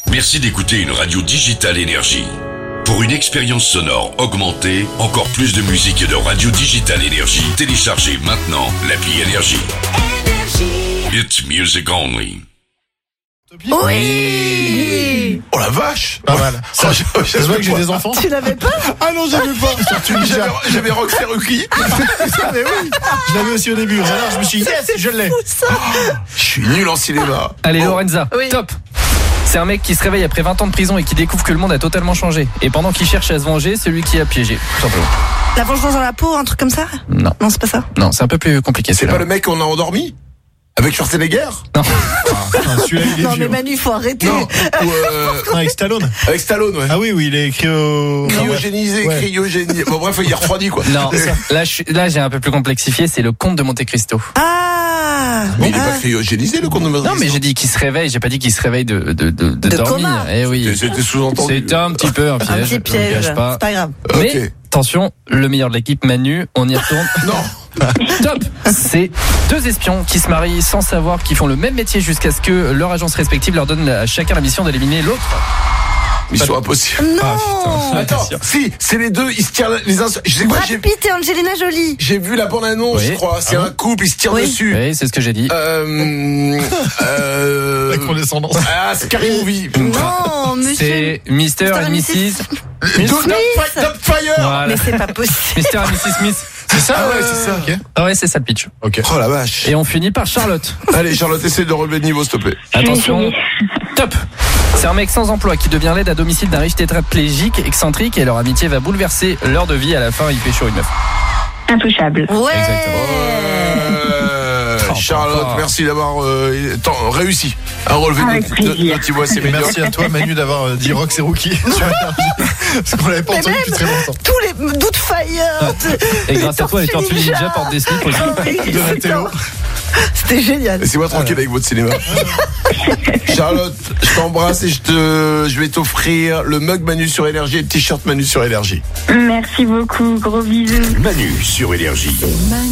Merci d'écouter une radio digitale Énergie. Pour une expérience sonore augmentée, encore plus de musique et de radio digitale Énergie, téléchargez maintenant l'appli Énergie. It's music only. Oui. Oh la vache. Pas mal. Ça se voit que j'ai des enfants. Tu l'avais pas? Ah non, j'avais pas. J'avais Roxy Rookie. Mais oui. Je l'avais aussi au début. Alors je me suis dit, yes, je l'ai. Je suis nul en cinéma. Allez, Lorenza, Oui. top. C'est un mec qui se réveille après 20 ans de prison et qui découvre que le monde a totalement changé. Et pendant qu'il cherche à se venger, c'est lui qui a piégé, tout simplement. La vengeance dans la peau, un truc comme ça? Non, Non, c'est pas ça. non, c'est un peu plus compliqué. C'est celui-là. pas le mec qu'on a endormi avec Schwarzenegger? Non, Celui-là, il est Non, mais vieux. Manu, faut arrêter. Non. Ou Avec Stallone. avec Stallone, ouais. Ah oui, il est écrit au... Cryogénisé, Ouais. cryogénisé. Bon bref, il est refroidi quoi. non. Là, j'ai un peu plus complexifié. C'est le comte de Monte Cristo. Ah! Mais il est Ah. pas cryogénisé le compte de Madrid. Non, mais j'ai dit qu'il se réveille. J'ai pas dit qu'il se réveille de dormir. coma. Eh oui. C'était sous-entendu. C'était un petit peu un piège. Un petit je ne piège. cache pas. C'est pas grave. Mais Ok. attention, le meilleur de l'équipe, Manu, on y retourne. Non. Top. C'est deux espions qui se marient sans savoir qu'ils font le même métier jusqu'à ce que leur agence respective leur donne à chacun la mission d'éliminer l'autre. Mission impossible. Non! Attends, si, c'est les deux, ils se tirent les uns. Je sais quoi, Brad Pitt et Angelina Jolie. j'ai vu la bande-annonce, Oui. je crois. C'est Ah bon un couple, ils se tirent Oui. dessus. Oui, c'est ce que j'ai dit. Avec condescendance. Ah, Scary Movie. Non, monsieur. C'est Mr. Mr. and and Mrs. Dubfire. Voilà. Mais c'est pas possible. Mr. and Mrs. Smith. C'est ça? Ah ouais, c'est ça. Ok. Ah ouais, c'est ça le pitch. Ok. Oh la vache. Et on finit par Charlotte. Allez, Charlotte, essaie de relever le niveau, s'il te plaît. Attention. Top. C'est un mec sans emploi qui devient l'aide à domicile d'un riche tétraplégique excentrique et leur amitié va bouleverser leur de vie. À la fin, il fait chaud une meuf. Intouchable. Ouais. Charlotte, pas. merci d'avoir réussi à relever Avec plaisir. notre petit voix, c'est Et médiocre. merci à toi, Manu, d'avoir dit Rox et Rookie sur Énergie. Parce qu'on l'avait pas Mais entendu même depuis très longtemps. tous les Doute Fire. Et grâce à toi, les Tortues Ninja portent des slips aussi. Donatello. C'était génial. Laissez-moi tranquille avec votre cinéma. Charlotte, je t'embrasse et je vais t'offrir le mug Manu sur Énergie et le t-shirt Manu sur Énergie. Merci beaucoup. Gros bisous. Manu sur Énergie.